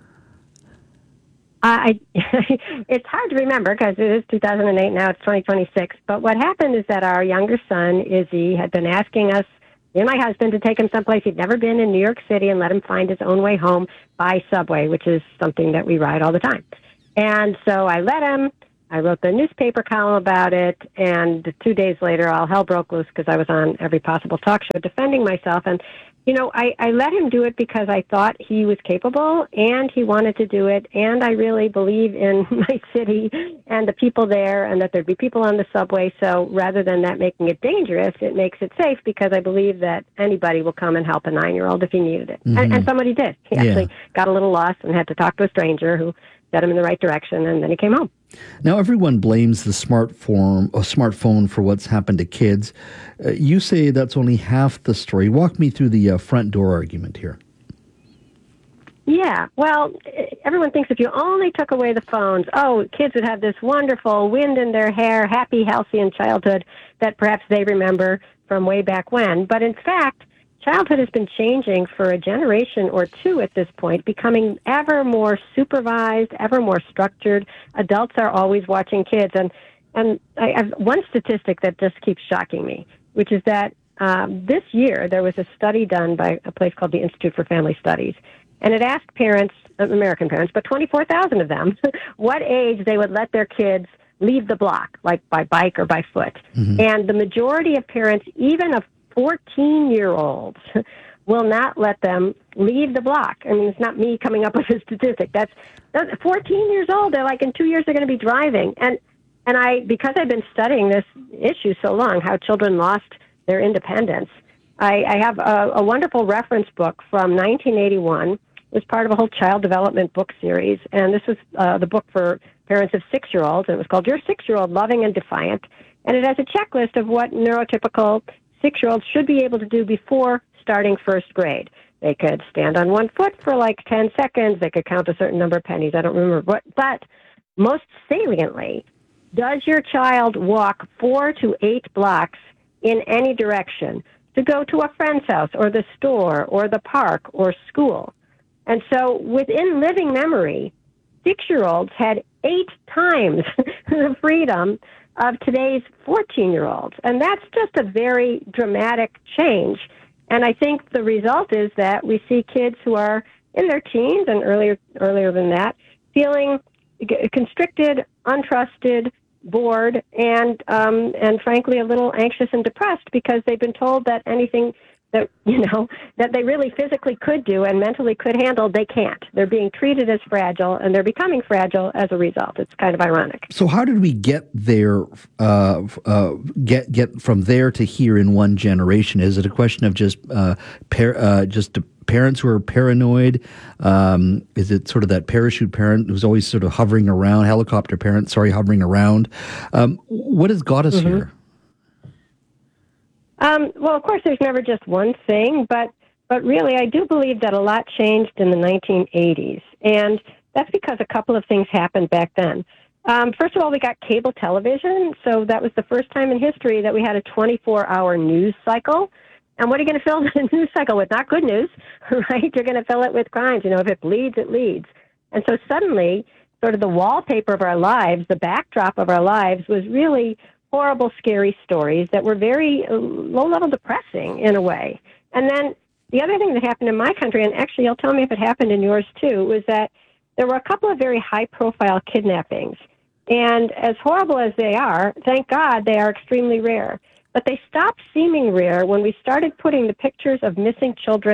I, it's hard to remember because it is two thousand eight, now it's twenty twenty-six. But what happened is that our younger son, Izzy, had been asking us, me and my husband, to take him someplace he'd never been in New York City and let him find his own way home by subway, which is something that we ride all the time. And so I let him. I wrote the newspaper column about it, and two days later, all hell broke loose because I was on every possible talk show defending myself. And you know, I, I let him do it because I thought he was capable and he wanted to do it. And I really believe in my city and the people there and that there'd be people on the subway. So rather than that making it dangerous, it makes it safe because I believe that anybody will come and help a nine-year-old if he needed it. Mm-hmm. And, and somebody did. He actually yeah. got a little lost and had to talk to a stranger who set him in the right direction, and then he came home. Now, everyone blames the smartphone, uh, smartphone for what's happened to kids. Uh, you say that's only half the story. Walk me through the uh, front door argument here. Yeah, well, everyone thinks if you only took away the phones, oh, kids would have this wonderful wind in their hair, happy, halcyon childhood that perhaps they remember from way back when. But in fact, childhood has been changing for a generation or two at this point, becoming ever more supervised, ever more structured. Adults are always watching kids. And, and I have one statistic that just keeps shocking me, which is that um, this year there was a study done by a place called the Institute for Family Studies. And it asked parents, American parents, but twenty-four thousand of them, what age they would let their kids leave the block, like by bike or by foot. Mm-hmm. And the majority of parents, even of fourteen-year-olds, will not let them leave the block. I mean, it's not me coming up with a statistic. That's, that's fourteen years old. They're like, in two years, they're going to be driving. And and I, because I've been studying this issue so long, how children lost their independence, I, I have a, a wonderful reference book from nineteen eighty-one. It was part of a whole child development book series. And this was uh, the book for parents of six-year-olds. And it was called Your Six-Year-Old Loving and Defiant. And it has a checklist of what neurotypical six-year-olds should be able to do before starting first grade. They could stand on one foot for like ten seconds. They could count a certain number of pennies. I don't remember what. But most saliently, does your child walk four to eight blocks in any direction to go to a friend's house or the store or the park or school? And so within living memory, six-year-olds had eight times the freedom of today's fourteen-year-olds. And that's just a very dramatic change. And I think the result is that we see kids who are in their teens and earlier earlier than that feeling constricted, untrusted, bored, and um, and frankly a little anxious and depressed because they've been told that anything that, you know, that they really physically could do and mentally could handle, they can't. They're being treated as fragile, and they're becoming fragile as a result. It's kind of ironic. So how did we get there, uh, uh, get get from there to here in one generation? Is it a question of just uh, par- uh, just parents who are paranoid? Um, is it sort of that parachute parent who's always sort of hovering around, helicopter parent, sorry, hovering around? Um, what has got us mm-hmm. here? Um, well, of course, there's never just one thing, but but really, I do believe that a lot changed in the nineteen eighties, and that's because a couple of things happened back then. Um, first of all, we got cable television, so that was the first time in history that we had a twenty-four hour news cycle. And what are you going to fill the news cycle with? Not good news, right? You're going to fill it with crimes. You know, if it bleeds, it leads. And so suddenly, sort of the wallpaper of our lives, the backdrop of our lives was really horrible, scary stories that were very low-level depressing in a way. And then the other thing that happened in my country, and actually you'll tell me if it happened in yours too, was that there were a couple of very high-profile kidnappings. And as horrible as they are, thank God they are extremely rare. But they stopped seeming rare when we started putting the pictures of missing children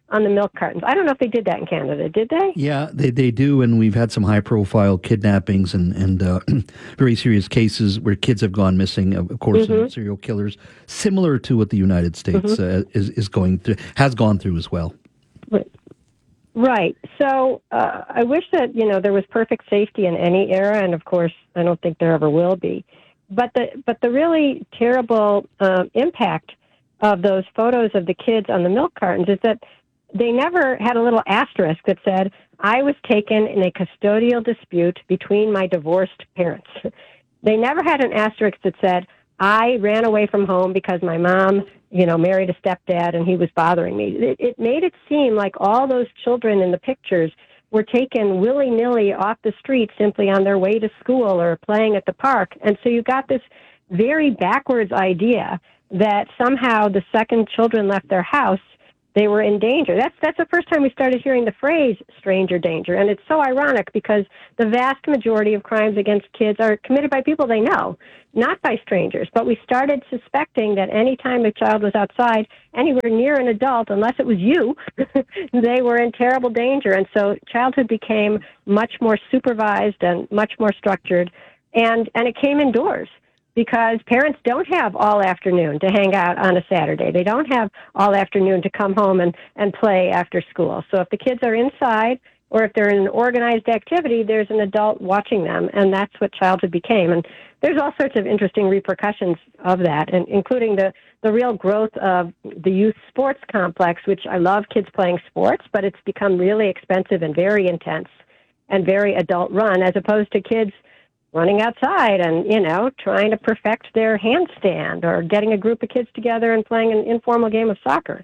on the milk cartons. I don't know if they did that in Canada. Did they? Yeah, they, they do, and we've had some high-profile kidnappings and, and uh, very serious cases where kids have gone missing, of course, Mm-hmm. and serial killers, similar to what the United States Mhm. uh, is, is going through, has gone through as well. Right. Right. So uh, I wish that, you know, there was perfect safety in any era, and of course, I don't think there ever will be. But the but the really terrible um, impact of those photos of the kids on the milk cartons is that they never had a little asterisk that said, I was taken in a custodial dispute between my divorced parents. They never had an asterisk that said, I ran away from home because my mom, you know, married a stepdad and he was bothering me. It, it made it seem like all those children in the pictures were taken willy-nilly off the street simply on their way to school or playing at the park. And so you got this very backwards idea that somehow the second children left their house, they were in danger. That's that's the first time we started hearing the phrase stranger danger. And it's so ironic because the vast majority of crimes against kids are committed by people they know, not by strangers. But we started suspecting that any time a child was outside, anywhere near an adult, unless it was you, they were in terrible danger. And so childhood became much more supervised and much more structured. And, and it came indoors, because parents don't have all afternoon to hang out on a Saturday. They don't have all afternoon to come home and, and play after school. So if the kids are inside or if they're in an organized activity, there's an adult watching them, and that's what childhood became. And there's all sorts of interesting repercussions of that, and including the, the real growth of the youth sports complex, which I love kids playing sports, but it's become really expensive and very intense and very adult run, as opposed to kids running outside and, you know, trying to perfect their handstand or getting a group of kids together and playing an informal game of soccer.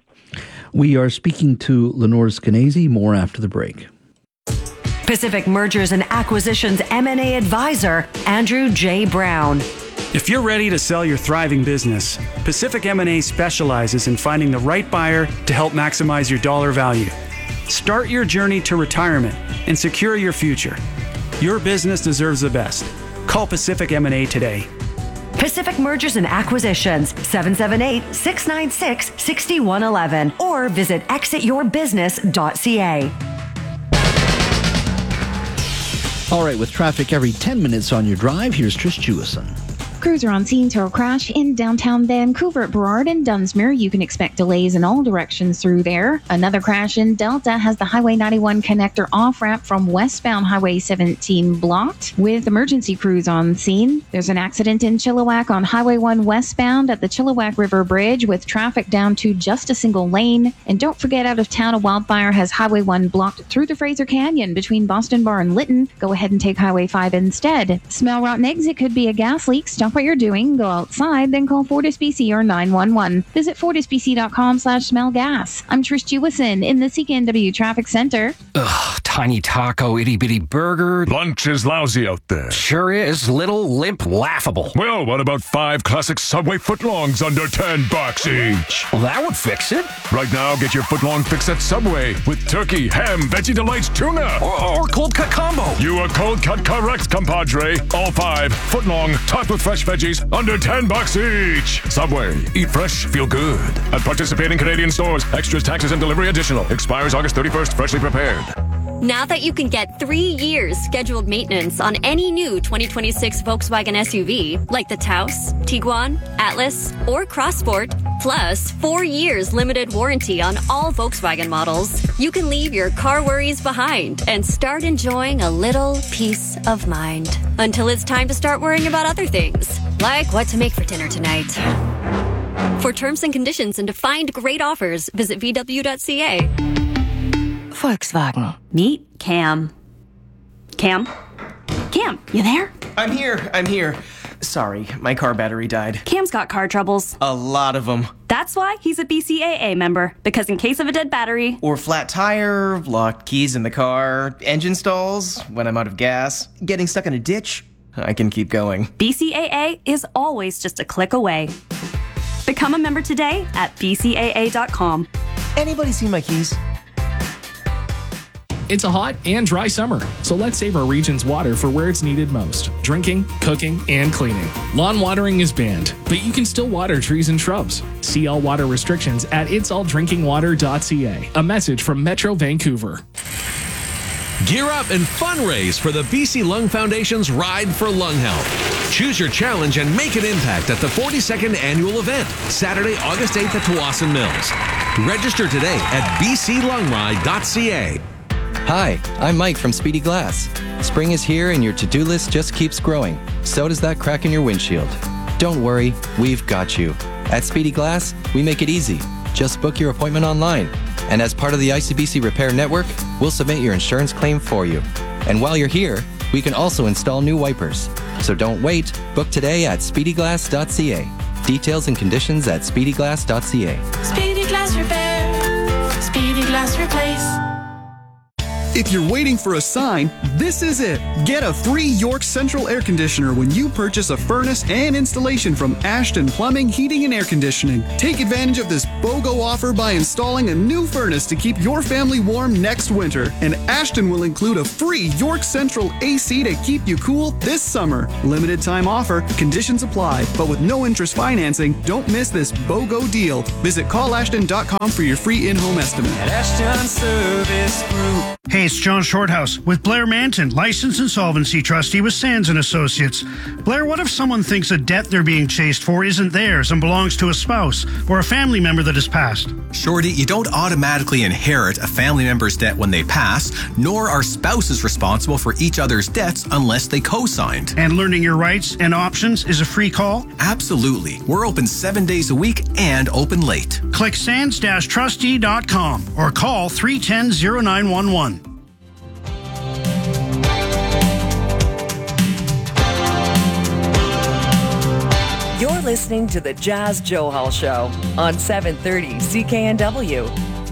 We are speaking to Lenore Skenazy. More after the break. Pacific Mergers and Acquisitions M and A advisor, Andrew J. Brown. If you're ready to sell your thriving business, Pacific M and A specializes in finding the right buyer to help maximize your dollar value. Start your journey to retirement and secure your future. Your business deserves the best. Call Pacific M and A today. Pacific Mergers and Acquisitions, seven seven eight, six nine six, six one one one, or visit exit your business dot c a. All right, with traffic every ten minutes on your drive, here's Trish Jewison. Crews are on scene to a crash in downtown Vancouver at Burrard and Dunsmuir. You can expect delays in all directions through there. Another crash in Delta has the Highway ninety-one connector off-ramp from westbound Highway seventeen blocked with emergency crews on scene. There's an accident in Chilliwack on Highway one westbound at the Chilliwack River Bridge with traffic down to just a single lane. And don't forget, out of town, a wildfire has Highway one blocked through the Fraser Canyon between Boston Bar and Lytton. Go ahead and take Highway five instead. Smell rotten eggs? It could be a gas leak. Stop what you're doing, go outside, then call Fortis B C or nine one one. Visit fortisbc.com slash smell gas. I'm Trish Jewison in the C K N W Traffic Center. Ugh, tiny taco, itty bitty burger. Lunch is lousy out there. Sure is. Little, limp, laughable. Well, what about five classic Subway footlongs under ten bucks each? Well, that would fix it. Right now, get your footlong fix at Subway with turkey, ham, veggie delights, tuna. Or, or cold cut combo. You are cold cut correct, compadre. All five footlong, topped with fresh veggies, under ten bucks each. Subway. Eat fresh, feel good. At participating Canadian stores. Extras, taxes, and delivery additional. Expires August thirty-first. Freshly prepared. Now that you can get three years scheduled maintenance on any new twenty twenty-six Volkswagen S U V, like the Taos, Tiguan, Atlas, or Crossport, plus four years limited warranty on all Volkswagen models, you can leave your car worries behind and start enjoying a little peace of mind. Until it's time to start worrying about other things, like what to make for dinner tonight. For terms and conditions and to find great offers, visit v w dot c a. Volkswagen. Meet Cam. Cam? Cam, you there? I'm here, I'm here. Sorry, my car battery died. Cam's got car troubles. A lot of them. That's why he's a B C A A member, because in case of a dead battery... Or flat tire, locked keys in the car, engine stalls, when I'm out of gas, getting stuck in a ditch, I can keep going. B C A A is always just a click away. Become a member today at b c a a dot com. Anybody see my keys? It's a hot and dry summer, so let's save our region's water for where it's needed most: drinking, cooking, and cleaning. Lawn watering is banned, but you can still water trees and shrubs. See all water restrictions at its all drinking water dot c a. A message from Metro Vancouver. Gear up and fundraise for the B C Lung Foundation's Ride for Lung Health. Choose your challenge and make an impact at the forty-second annual event, Saturday, August eighth at Tawasin Mills. Register today at b c lung ride dot c a. Hi, I'm Mike from Speedy Glass. Spring is here and your to-do list just keeps growing. So does that crack in your windshield. Don't worry, we've got you. At Speedy Glass, we make it easy. Just book your appointment online. And as part of the I C B C Repair Network, we'll submit your insurance claim for you. And while you're here, we can also install new wipers. So don't wait. Book today at speedy glass dot c a. Details and conditions at speedy glass dot c a. Speedy Glass Repair. Speedy Glass Replace. If you're waiting for a sign, this is it. Get a free York Central air conditioner when you purchase a furnace and installation from Ashton Plumbing, Heating and Air Conditioning. Take advantage of this BOGO offer by installing a new furnace to keep your family warm next winter. And Ashton will include a free York Central A C to keep you cool this summer. Limited time offer, conditions apply, but with no interest financing, don't miss this BOGO deal. Visit call ashton dot com for your free in-home estimate. At Ashton Service Group. Hey, it's John Shorthouse with Blair Manton, licensed insolvency trustee with Sands and Associates. Blair, what if someone thinks a debt they're being chased for isn't theirs and belongs to a spouse or a family member that has passed? Shorty, you don't automatically inherit a family member's debt when they pass, nor are spouses responsible for each other's debts unless they co-signed. And learning your rights and options is a free call? Absolutely. We're open seven days a week and open late. Click sands dash trustee dot com or call three one zero, zero nine one one. You're listening to the Jazz Johal Show on seven thirty C K N W.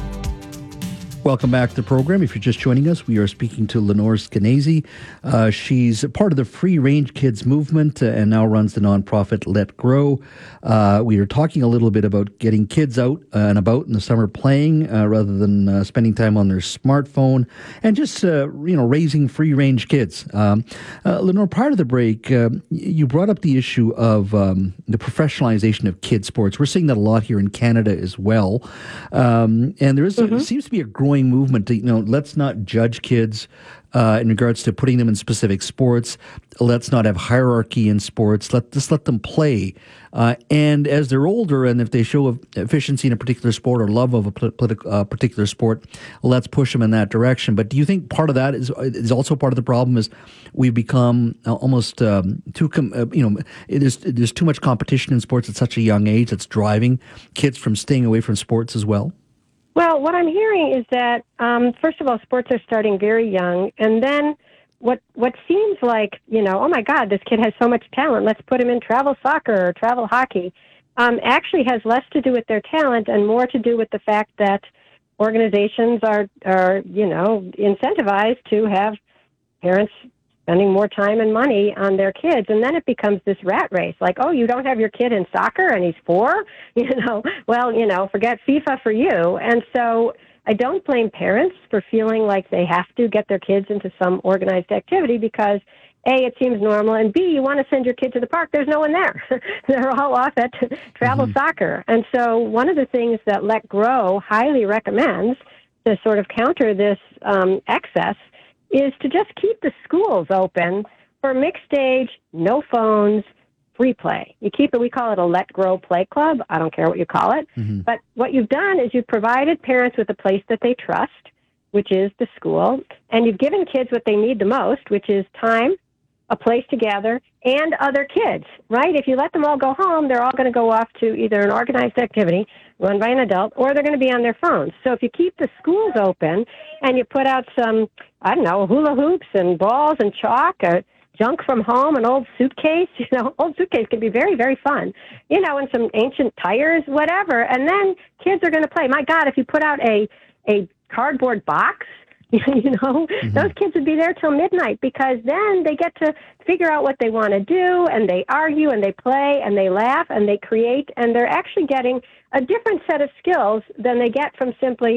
Welcome back to the program. If you're just joining us, we are speaking to Lenore Skenazy. Uh, she's part of the Free Range Kids movement uh, and now runs the nonprofit Let Grow. Uh, we are talking a little bit about getting kids out uh, and about in the summer playing uh, rather than uh, spending time on their smartphone and just, uh, you know, raising free range kids. Um, uh, Lenore, prior to the break, uh, you brought up the issue of um, the professionalization of kids sports. We're seeing that a lot here in Canada as well. Um, and there is mm-hmm. seems to be a growing movement to, you know, let's not judge kids uh, in regards to putting them in specific sports. Let's not have hierarchy in sports. Let just let them play. Uh, and as they're older, and if they show efficiency in a particular sport or love of a politi- uh, particular sport, let's push them in that direction. But do you think part of that is is also part of the problem is we've become almost um, too, com- uh, you know, there's there's too much competition in sports at such a young age that's driving kids from staying away from sports as well? Well, what I'm hearing is that, um, first of all, sports are starting very young. And then what what seems like, you know, oh, my God, this kid has so much talent. Let's put him in travel soccer or travel hockey, um, actually has less to do with their talent and more to do with the fact that organizations are, are, you know, incentivized to have parents spending more time and money on their kids. And then it becomes this rat race, like, oh, you don't have your kid in soccer and he's four? You know, well, you know, forget FIFA for you. And so I don't blame parents for feeling like they have to get their kids into some organized activity because, A, it seems normal, and B, you want to send your kid to the park. There's no one there. They're all off at travel mm-hmm. soccer. And so one of the things that Let Grow highly recommends to sort of counter this um, excess is to just keep the schools open for mixed age, no phones, free play. You keep it, we call it a Let Grow Play Club. I don't care what you call it. Mm-hmm. But what you've done is you've provided parents with a place that they trust, which is the school, and you've given kids what they need the most, which is time, a place to gather, and other kids, right? If you let them all go home, they're all going to go off to either an organized activity run by an adult, or they're going to be on their phones. So if you keep the schools open and you put out some, I don't know, hula hoops and balls and chalk, or junk from home, an old suitcase, you know, old suitcase can be very, very fun, you know, and some ancient tires, whatever, and then kids are going to play. My God, if you put out a, a cardboard box, you know, mm-hmm. those kids would be there till midnight because then they get to figure out what they want to do, and they argue, and they play, and they laugh, and they create, and they're actually getting a different set of skills than they get from simply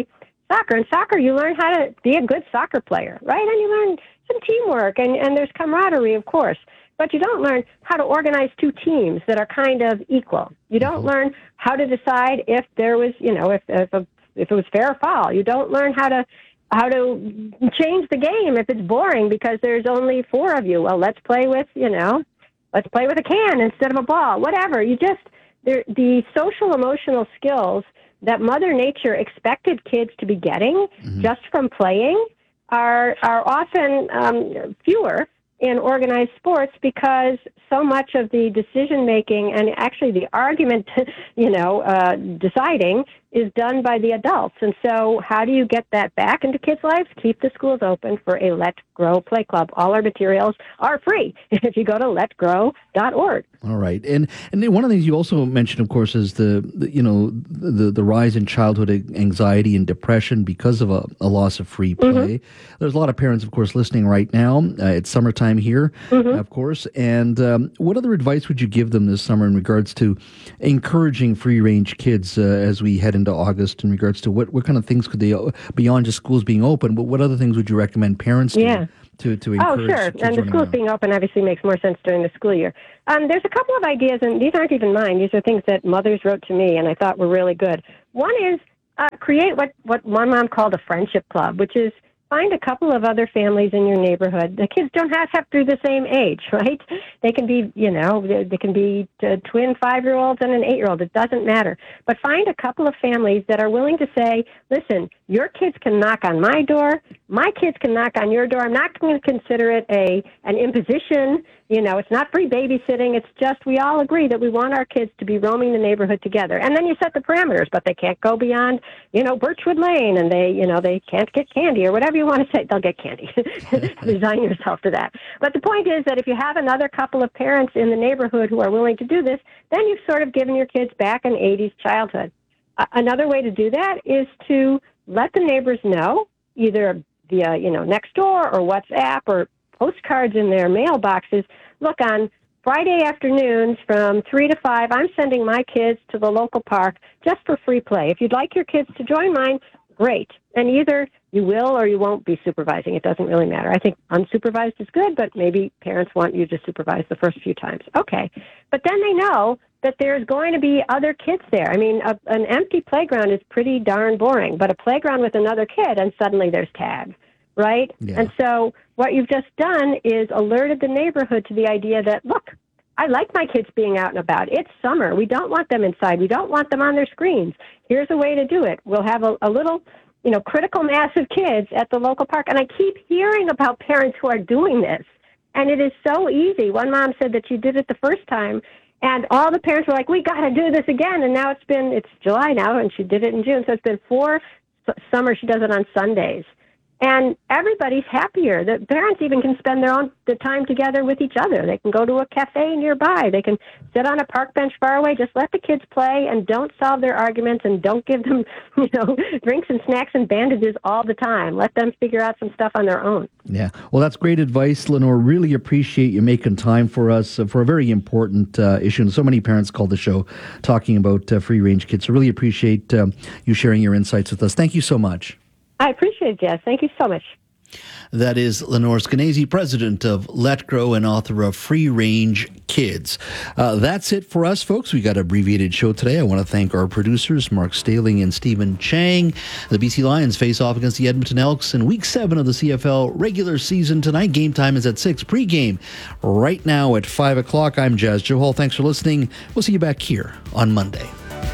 soccer. In soccer, you learn how to be a good soccer player, right? And you learn some teamwork, and, and there's camaraderie, of course. But you don't learn how to organize two teams that are kind of equal. You don't learn how to decide if there was, you know, if if, a, if it was fair or foul. You don't learn how to how to change the game if it's boring because there's only four of you. Well, let's play with, you know, let's play with a can instead of a ball. Whatever. You just the social emotional skills that Mother Nature expected kids to be getting mm-hmm. just from playing are are often um, fewer in organized sports because so much of the decision making and actually the argument, you know, uh, deciding is done by the adults. And so how do you get that back into kids' lives? Keep the schools open for a Let Grow Play Club. All our materials are free if you go to let grow dot org. All right. And and then one of the things you also mentioned, of course, is the, the you know, the, the rise in childhood anxiety and depression because of a, a loss of free play. Mm-hmm. There's a lot of parents, of course, listening right now. Uh, it's summertime here, mm-hmm. uh, of course. And um, what other advice would you give them this summer in regards to encouraging free-range kids uh, as we head into August in regards to what, what kind of things could they, beyond just schools being open, but what other things would you recommend parents do? Yeah. To, to encourage oh, sure. And the schools being open obviously makes more sense during the school year. Um, there's a couple of ideas, and these aren't even mine. These are things that mothers wrote to me, and I thought were really good. One is uh, create what, what one mom called a friendship club, which is find a couple of other families in your neighborhood. The kids don't have to have to be the same age, right? They can be, you know, they can be uh, twin five-year-olds and an eight-year-old. It doesn't matter. But find a couple of families that are willing to say, listen, your kids can knock on my door. My kids can knock on your door. I'm not going to consider it a an imposition. You know, it's not free babysitting. It's just we all agree that we want our kids to be roaming the neighborhood together. And then you set the parameters, but they can't go beyond, you know, Birchwood Lane, and they, you know, they can't get candy or whatever you want to say. They'll get candy. Resign yourself to that. But the point is that if you have another couple of parents in the neighborhood who are willing to do this, then you've sort of given your kids back an eighties childhood. Uh, another way to do that is to let the neighbors know, either via, you know, Nextdoor or WhatsApp or postcards in their mailboxes. Look, on Friday afternoons from three to five, I'm sending my kids to the local park just for free play. If you'd like your kids to join mine, great. And either you will or you won't be supervising. It doesn't really matter. I think unsupervised is good, but maybe parents want you to supervise the first few times. Okay. But then they know that there's going to be other kids there. I mean, a, an empty playground is pretty darn boring, but a playground with another kid, and suddenly there's tag. Right? Yeah. And so what you've just done is alerted the neighborhood to the idea that, look, I like my kids being out and about. It's summer. We don't want them inside. We don't want them on their screens. Here's a way to do it. We'll have a, a little, you know, critical mass of kids at the local park. And I keep hearing about parents who are doing this. And it is so easy. One mom said that she did it the first time, and all the parents were like, we got to do this again. And now it's been, it's July now, and she did it in June. So it's been four summers. She does it on Sundays. And everybody's happier. The parents even can spend their own the time together with each other. They can go to a cafe nearby. They can sit on a park bench far away. Just let the kids play and don't solve their arguments and don't give them, you know, drinks and snacks and bandages all the time. Let them figure out some stuff on their own. Yeah. Well, that's great advice, Lenore. Really appreciate you making time for us uh, for a very important uh, issue. And so many parents called the show talking about uh, free-range kids. So really appreciate um, you sharing your insights with us. Thank you so much. I appreciate it, Jess. Thank you so much. That is Lenore Skenazy, president of Let Grow and author of Free Range Kids. Uh, that's it for us, folks. We got an abbreviated show today. I want to thank our producers, Mark Staling and Stephen Chang. The B C Lions face off against the Edmonton Elks in Week seven of the C F L regular season tonight. Game time is at six. Pre-game right now at five o'clock. I'm Jazz Johal. Thanks for listening. We'll see you back here on Monday.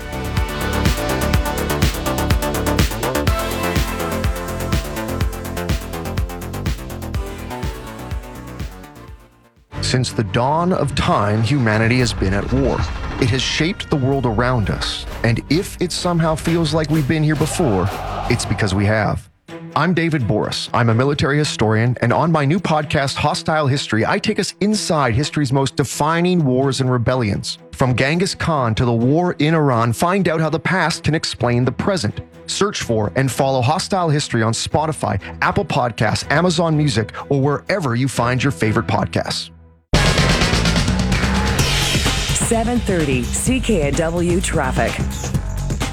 Since the dawn of time, humanity has been at war. It has shaped the world around us, and if it somehow feels like we've been here before, it's because we have. I'm David Boris. I'm a military historian, and on my new podcast, Hostile History, I take us inside history's most defining wars and rebellions. From Genghis Khan to the war in Iran, find out how the past can explain the present. Search for and follow Hostile History on Spotify, Apple Podcasts, Amazon Music, or wherever you find your favorite podcasts. seven thirty C K N W traffic.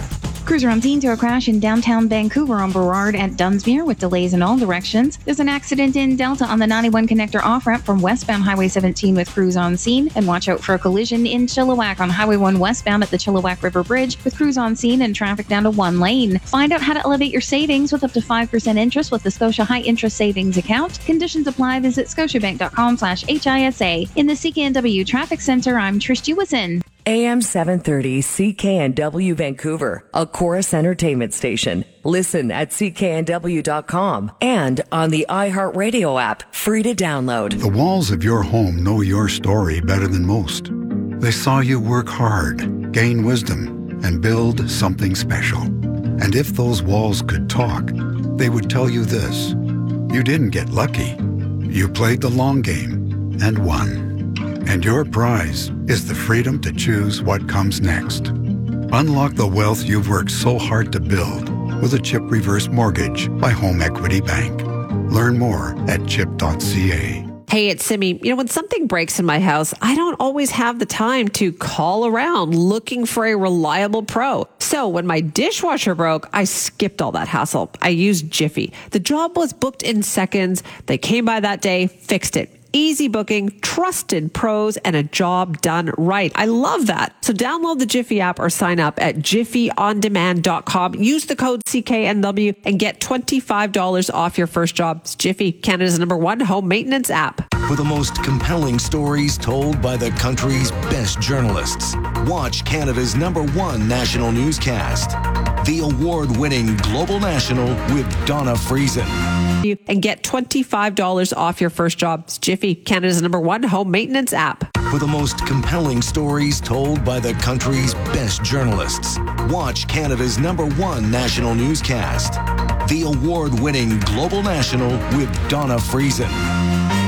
Crews are on scene to a crash in downtown Vancouver on Burrard at Dunsmuir with delays in all directions. There's an accident in Delta on the ninety-one connector off-ramp from westbound Highway seventeen with crews on scene. And watch out for a collision in Chilliwack on Highway one westbound at the Chilliwack River Bridge with crews on scene and traffic down to one lane. Find out how to elevate your savings with up to five percent interest with the Scotia High Interest Savings Account. Conditions apply. Visit scotiabank.com slash HISA. In the C K N W Traffic Center, I'm Trish Jewison. A M seven thirty C K N W Vancouver, a Chorus Entertainment station. Listen at C K N W dot com and on the iHeartRadio app, free to download. The walls of your home know your story better than most. They saw you work hard, gain wisdom, and build something special. And if those walls could talk, they would tell you this: you didn't get lucky. You played the long game and won. And your prize is the freedom to choose what comes next. Unlock the wealth you've worked so hard to build with a CHIP reverse mortgage by Home Equity Bank. Learn more at chip dot c a. Hey, it's Simi. You know, when something breaks in my house, I don't always have the time to call around looking for a reliable pro. So when my dishwasher broke, I skipped all that hassle. I used Jiffy. The job was booked in seconds. They came by that day, fixed it. Easy booking, trusted pros, and a job done right. I love that. So download the Jiffy app or sign up at jiffy on demand dot com. Use the code C K N W and get twenty-five dollars off your first job. It's Jiffy, Canada's number one home maintenance app. For the most compelling stories told by the country's best journalists, watch Canada's number one national newscast, the award-winning Global National with Donna Friesen. And get twenty-five dollars off your first job. It's Jiffy, Canada's number one home maintenance app. For the most compelling stories told by the country's best journalists, watch Canada's number one national newscast, the award-winning Global National with Donna Friesen.